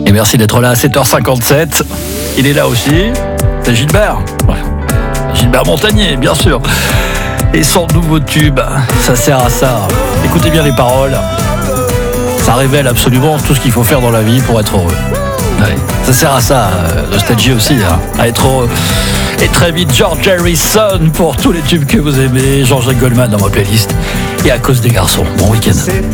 Et merci d'être là à 7h57. Il est là aussi. C'est Gilbert. Gilbert Montagnier, bien sûr. Et son nouveau tube, ça sert à ça. Écoutez bien les paroles. Ça révèle absolument tout ce qu'il faut faire dans la vie pour être heureux. Ouais. Ça sert à ça, Nostalgie aussi, hein, à être heureux. Et très vite, George Harrison pour tous les tubes que vous aimez. Jean-Jacques Goldman dans ma playlist. Et à cause des garçons. Bon week-end.